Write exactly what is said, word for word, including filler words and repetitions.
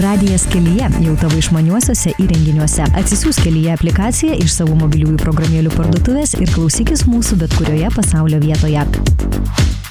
Radijas Kelyje jau tavo išmaniuosiuose įrenginiuose. Atsisiųsk Kelyje aplikaciją iš savo mobiliųjų programėlių parduotuvės ir klausykis mūsų bet kurioje pasaulio vietoje.